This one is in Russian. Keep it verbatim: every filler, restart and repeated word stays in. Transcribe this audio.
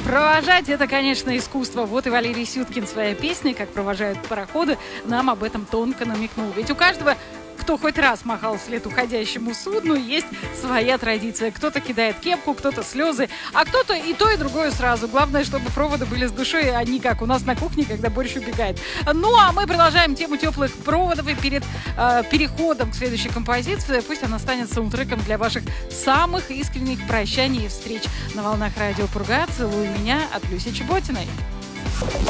Провожать — это, конечно, искусство. Вот и Валерий Сюткин своей песней «Как провожают пароходы» нам об этом тонко намекнул. Ведь у каждого, кто хоть раз махал вслед уходящему судну, есть своя традиция. Кто-то кидает кепку, кто-то слезы, а кто-то и то, и другое сразу. Главное, чтобы проводы были с душой, а не как у нас на кухне, когда борщ убегает. Ну, а мы продолжаем тему теплых проводов, и перед э, переходом к следующей композиции пусть она станет саундтреком для ваших самых искренних прощаний и встреч. На волнах радио Пурга «Целуй меня» от Люси Чеботиной.